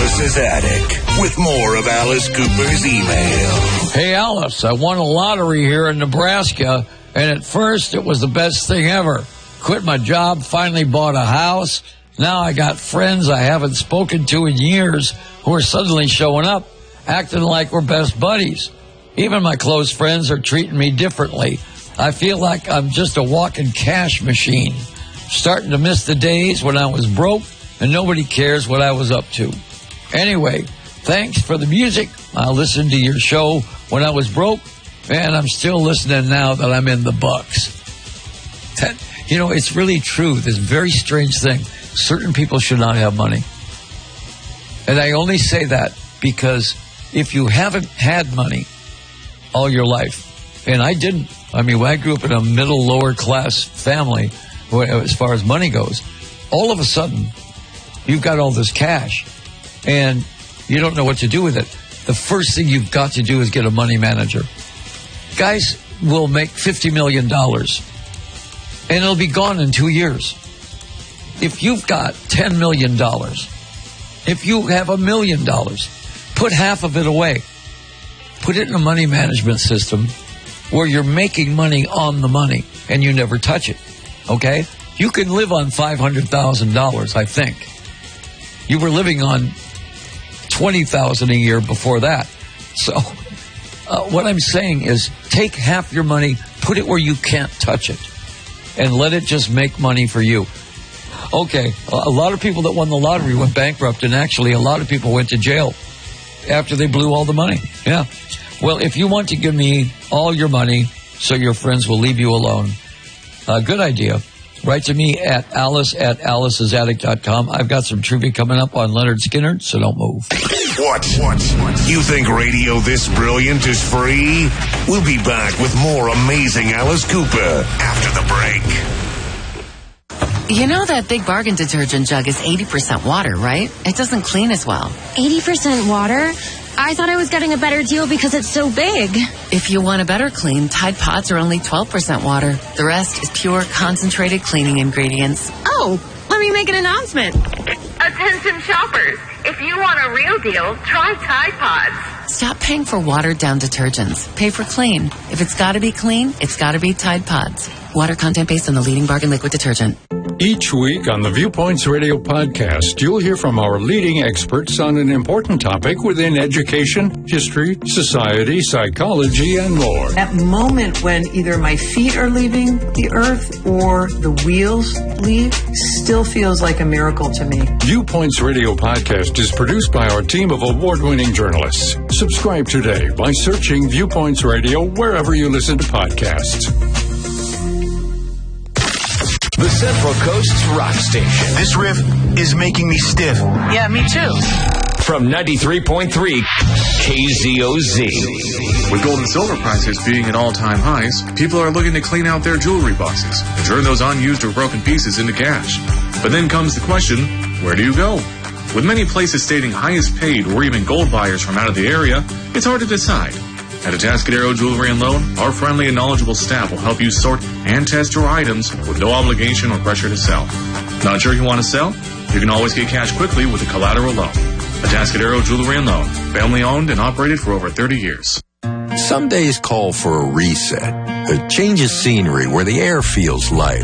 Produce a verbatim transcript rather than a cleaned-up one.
Alice's Attic with more of Alice Cooper's email. Hey, Alice, I won a lottery here in Nebraska, and at first it was the best thing ever. Quit my job, finally bought a house. Now I got friends I haven't spoken to in years who are suddenly showing up, acting like we're best buddies. Even my close friends are treating me differently. I feel like I'm just a walking cash machine. Starting to miss the days when I was broke and nobody cares what I was up to. Anyway, thanks for the music. I listened to your show when I was broke, and I'm still listening now that I'm in the bucks. That, you know, it's really true. This very strange thing. Certain people should not have money. And I only say that because if you haven't had money all your life, and I didn't. I mean, I grew up in a middle, lower class family as far as money goes. All of a sudden, you've got all this cash, and you don't know what to do with it. The first thing you've got to do is get a money manager. Guys will make fifty million dollars, and it'll be gone in two years. If you've got ten million dollars, if you have a million dollars, put half of it away. Put it in a money management system where you're making money on the money, and you never touch it. Okay? You can live on five hundred thousand dollars, I think. You were living on twenty thousand dollars a year before that. So uh, what I'm saying is take half your money, put it where you can't touch it, and let it just make money for you. Okay, a lot of people that won the lottery went bankrupt, and actually a lot of people went to jail after they blew all the money. Yeah. Well, if you want to give me all your money so your friends will leave you alone, uh, good idea. Write to me at alice at alice's attic dot com. I've got some trivia coming up on Leonard Skinner, so don't move. What? What? You think radio this brilliant is free? We'll be back with more amazing Alice Cooper after the break. You know that Big Bargain detergent jug is eighty percent water, right? It doesn't clean as well. eighty percent water? I thought I was getting a better deal because it's so big. If you want a better clean, Tide Pods are only twelve percent water. The rest is pure, concentrated cleaning ingredients. Oh, let me make an announcement. Attention shoppers, if you want a real deal, try Tide Pods. Stop paying for watered-down detergents. Pay for clean. If it's got to be clean, it's got to be Tide Pods. Water content based on the leading bargain liquid detergent. Each week on the Viewpoints Radio podcast, you'll hear from our leading experts on an important topic within education, history, society, psychology, and more. That moment when either my feet are leaving the earth or the wheels leave still feels like a miracle to me. Viewpoints Radio podcast is produced by our team of award-winning journalists. Subscribe today by searching Viewpoints Radio wherever you listen to podcasts. The Central Coast's rock station. This riff is making me stiff. Yeah, me too. From ninety-three point three K Z O Z. With gold and silver prices being at all-time highs, people are looking to clean out their jewelry boxes and turn those unused or broken pieces into cash. But then comes the question, where do you go? With many places stating highest paid or even gold buyers from out of the area, it's hard to decide. At Atascadero Jewelry and Loan, our friendly and knowledgeable staff will help you sort and test your items with no obligation or pressure to sell. Not sure you want to sell? You can always get cash quickly with a collateral loan. Atascadero Jewelry and Loan, family owned and operated for over thirty years. Some days call for a reset, a change of scenery where the air feels light.